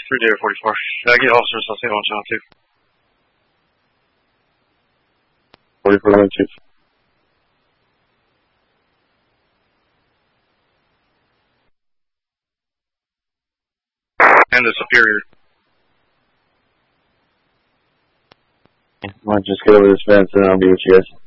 3 44. Get officers on San Juan Channel 2. 44 line 2. And the Superior. I'll just get over this fence and I'll be with you guys.